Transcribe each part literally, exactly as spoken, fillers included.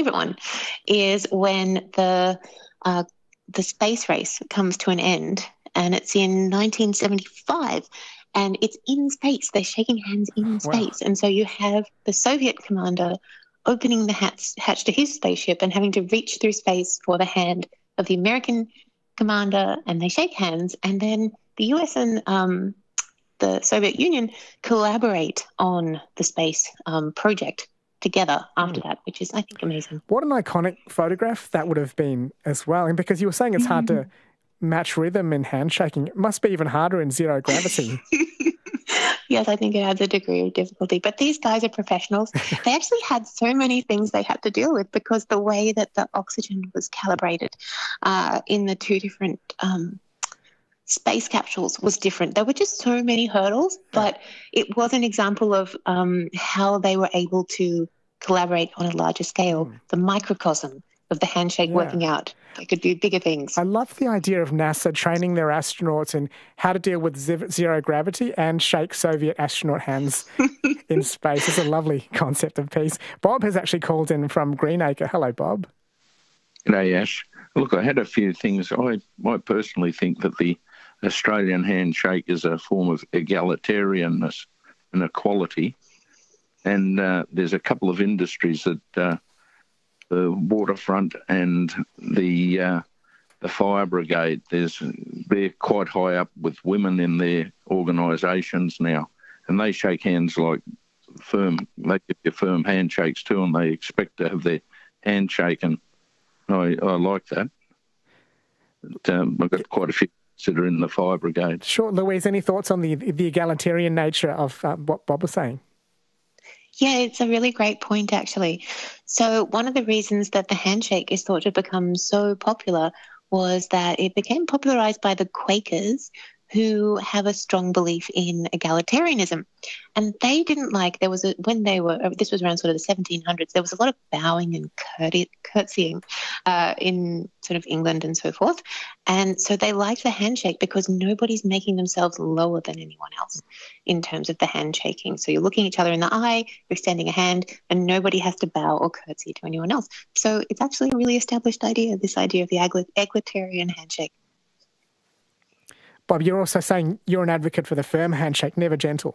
favourite one, is when the uh, the space race comes to an end, and it's in nineteen seventy-five, and it's in space. They're shaking hands in space. Wow. And so you have the Soviet commander opening the hatch, hatch to his spaceship and having to reach through space for the hand of the American commander, and they shake hands. And then the U S and um, the Soviet Union collaborate on the space um, project together after mm. that, which is, I think, amazing. What an iconic photograph that would have been as well. And because you were saying it's hard to match rhythm in handshaking, it must be even harder in zero gravity. Yes, I think it adds a degree of difficulty. But these guys are professionals. They actually had so many things they had to deal with because the way that the oxygen was calibrated uh, in the two different um, space capsules was different. There were just so many hurdles, but it was an example of um, how they were able to collaborate on a larger scale, mm. the microcosm of the handshake yeah. working out. They could do bigger things. I love the idea of NASA training their astronauts in how to deal with zero gravity and shake Soviet astronaut hands in space. It's a lovely concept of peace. Bob has actually called in from Greenacre. Hello, Bob. G'day, Ash. Look, I had a few things. I, I personally think that the Australian handshake is a form of egalitarianness and equality. And uh, there's a couple of industries that... Uh, the waterfront and the uh, the fire brigade. There's they're quite high up with women in their organisations now, and they shake hands like firm. They give you firm handshakes too, and they expect to have their hand shaken. I, I like that. But, um, I've got quite a few that are in the fire brigade. Sure, Louise. Any thoughts on the the egalitarian nature of uh, what Bob was saying? Yeah, it's a really great point, actually. So one of the reasons that the handshake is thought to become so popular was that it became popularized by the Quakers, who have a strong belief in egalitarianism. And they didn't like, there was a, when they were, this was around sort of the seventeen hundreds, there was a lot of bowing and curtsying uh, in sort of England and so forth. And so they liked the handshake because nobody's making themselves lower than anyone else in terms of the handshaking. So you're looking each other in the eye, you're extending a hand, and nobody has to bow or curtsy to anyone else. So it's actually a really established idea, this idea of the egalitarian handshake. Bob, you're also saying you're an advocate for the firm handshake, never gentle.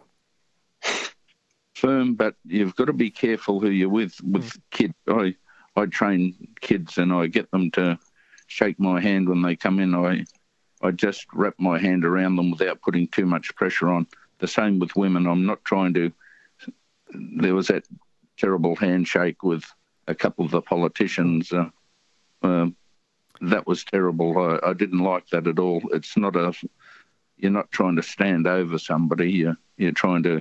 Firm, but you've got to be careful who you're with. With mm. kids, I, I train kids and I get them to shake my hand when they come in. I, I just wrap my hand around them without putting too much pressure on. The same with women. I'm not trying to... There was that terrible handshake with a couple of the politicians. Uh, uh, that was terrible. I, I didn't like that at all. It's not a... You're not trying to stand over somebody. You're, you're trying to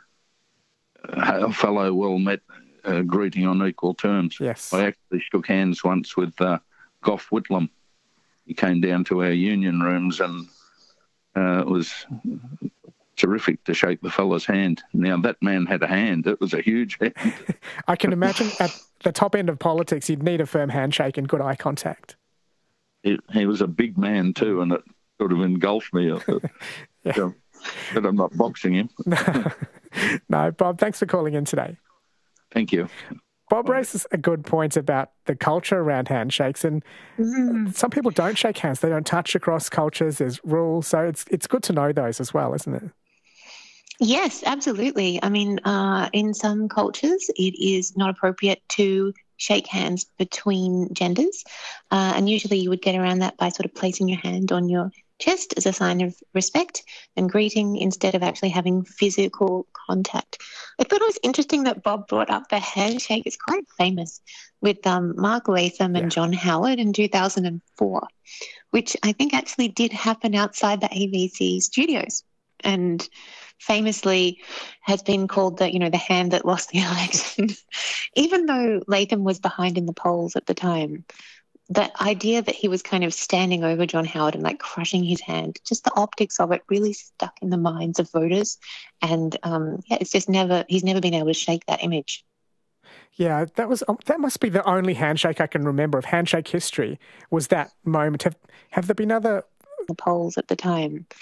uh, a fellow well-met uh, greeting on equal terms. Yes. I actually shook hands once with uh, Gough Whitlam. He came down to our union rooms and uh, it was terrific to shake the fellow's hand. Now, that man had a hand. It was a huge hand. I can imagine at the top end of politics, you'd need a firm handshake and good eye contact. He, he was a big man too, and it sort of engulfed me. yeah. so, but I'm not boxing him. no. no, Bob, thanks for calling in today. Thank you. Bob raises a good point about the culture around handshakes, and mm. some people don't shake hands. They don't touch across cultures. There's rules. So it's it's good to know those as well, isn't it? Yes, absolutely. I mean, uh, in some cultures, it is not appropriate to shake hands between genders. Uh, and usually you would get around that by sort of placing your hand on your chest as a sign of respect and greeting instead of actually having physical contact. I thought it was interesting that Bob brought up the handshake. It's quite famous with um, Mark Latham and yeah. John Howard in two thousand four, which I think actually did happen outside the A B C studios and famously has been called the, you know, the hand that lost the election. Even though Latham was behind in the polls at the time, the idea that he was kind of standing over John Howard and like crushing his hand, just the optics of it really stuck in the minds of voters. And um, yeah, it's just never, he's never been able to shake that image. Yeah, that was um, that must be the only handshake I can remember of handshake history was that moment. Have, have there been other the polls at the time?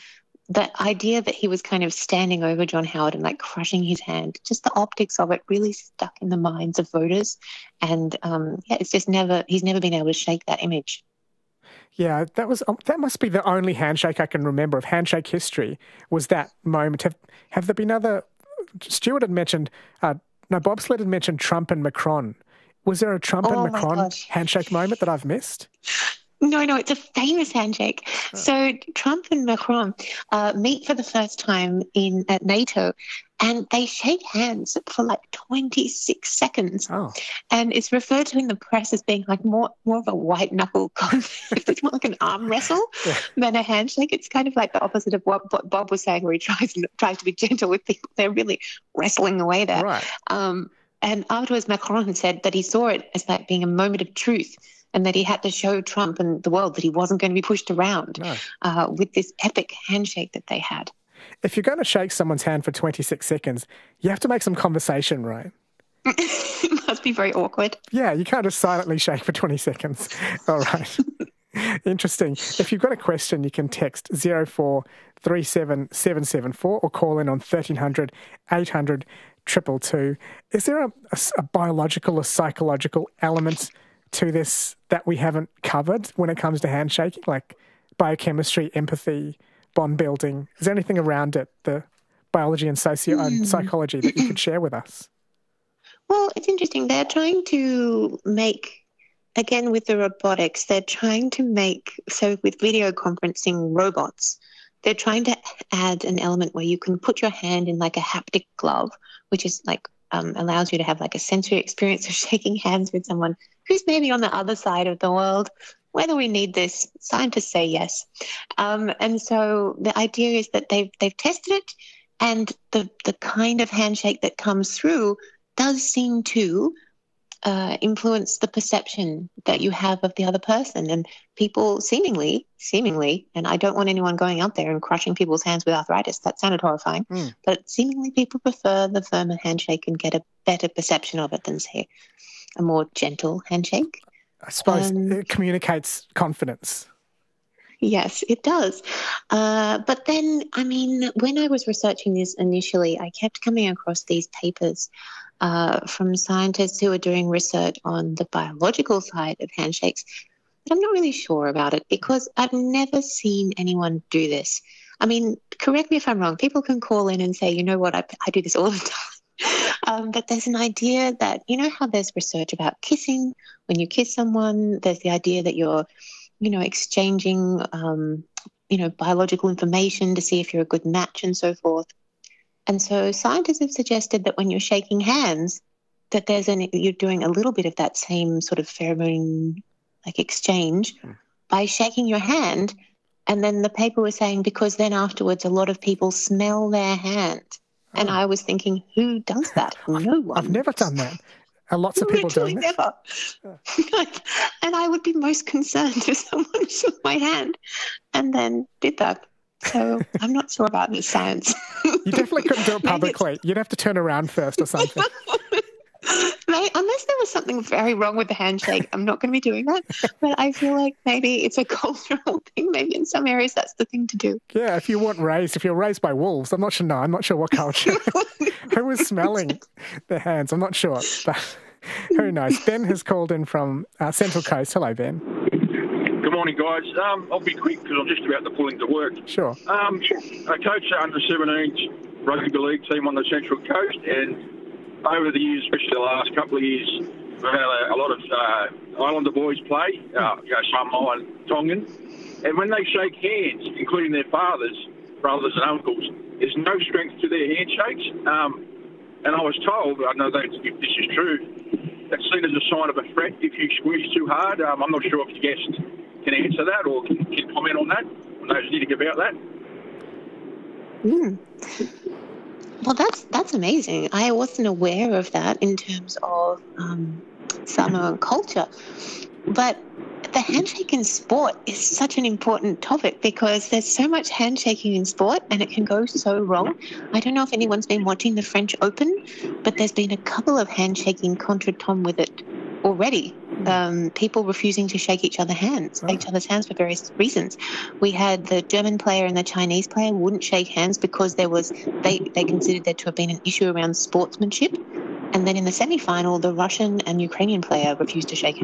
the idea that he was kind of standing over John Howard and like crushing his hand, just the optics of it really stuck in the minds of voters. And um, yeah, it's just never, he's never been able to shake that image. Yeah, that was um, that must be the only handshake I can remember of handshake history, was that moment. Have, have there been other, Stuart had mentioned, uh, no, Bobsled had mentioned Trump and Macron. Was there a Trump Oh and my Macron gosh. handshake moment that I've missed? No, no, it's a famous handshake. Oh. So Trump and Macron uh, meet for the first time in at NATO, and they shake hands for like twenty-six seconds. Oh, And it's referred to in the press as being like more more of a white knuckle conflict. It's more like an arm wrestle Yeah. than a handshake. It's kind of like the opposite of what, what Bob was saying, where he tries tries to be gentle with people. They're really wrestling away there. right. Um, and afterwards, Macron had said that he saw it as like being a moment of truth, and that he had to show Trump and the world that he wasn't going to be pushed around No. uh, with this epic handshake that they had. If you're going to shake someone's hand for twenty-six seconds, you have to make some conversation, right? It must be very awkward. Yeah, you can't just silently shake for twenty seconds. All right. Interesting. If you've got a question, you can text zero four three seven seven seven four or call in on thirteen hundred eight hundred two two two. Is there a, a, a biological or psychological element to this that we haven't covered when it comes to handshaking, like biochemistry, empathy, bond building? Is there anything around it, the biology and socio Mm. and psychology, that you could share with us? Well, it's interesting. They're trying to make, again, with the robotics, they're trying to make, so with video conferencing robots, they're trying to add an element where you can put your hand in like a haptic glove, which is like, um, allows you to have like a sensory experience of shaking hands with someone who's maybe on the other side of the world. Whether we need this, scientists say yes. Um, and so the idea is that they've, they've tested it, and the, the kind of handshake that comes through does seem to uh, influence the perception that you have of the other person. And people seemingly, seemingly, and I don't want anyone going out there and crushing people's hands with arthritis. That sounded horrifying. Mm. But seemingly people prefer the firmer handshake and get a better perception of it than, say, a more gentle handshake. I suppose Um, it communicates confidence. Yes, it does. Uh, but then, I mean, when I was researching this initially, I kept coming across these papers uh, from scientists who are doing research on the biological side of handshakes. But I'm not really sure about it because I've never seen anyone do this. I mean, correct me if I'm wrong. People can call in and say, you know what, I, I do this all the time. Um, but there's an idea that, you know how there's research about kissing? When you kiss someone, there's the idea that you're, you know, exchanging, um, you know, biological information to see if you're a good match and so forth. And so scientists have suggested that when you're shaking hands, that there's an, you're doing a little bit of that same sort of pheromone like exchange Mm. by shaking your hand. And then the paper was saying because then afterwards a lot of people smell their hand. And Oh. I was thinking, who does that? No one. I've never done that. And lots of people Literally doing that. never. And I would be most concerned if someone shook my hand and then did that. So I'm not sure about this science. You definitely couldn't do it Maybe it's- publicly. You'd have to turn around first or something. May- Unless there was something very wrong with the handshake, I'm not going to be doing that. But I feel like maybe it's a cultural thing. Maybe in some areas that's the thing to do. Yeah, if you weren't raised, if you're raised by wolves, I'm not sure. No, I'm not sure what culture. Who was smelling their hands? I'm not sure. But who knows? Ben has called in from uh, Central Coast. Hello, Ben. Good morning, guys. Um, I'll be quick because I'm just about to pull into work. Sure. Um, I coach the under seventeens rugby league team on the Central Coast, and over the years, especially the last couple of years, we've had a, a lot of uh, Islander boys play, uh, you know, Samoa and Tongan, and when they shake hands, including their fathers, brothers and uncles, there's no strength to their handshakes. Um, and I was told, I don't know if this is true, that's seen as a sign of a threat if you squeeze too hard. Um, I'm not sure if the guest can answer that or can, can comment on that. I know anything about that. Mm. Well, that's that's amazing. I wasn't aware of that in terms of um, Samoan culture. But the handshake in sport is such an important topic because there's so much handshaking in sport and it can go so wrong. I don't know if anyone's been watching the French Open, but there's been a couple of handshaking contretemps with it already. Um, people refusing to shake each other hands, Oh. each other's hands for various reasons. We had the German player and the Chinese player wouldn't shake hands because there was they, they considered there to have been an issue around sportsmanship. And then in the semi-final, the Russian and Ukrainian player refused to shake hands.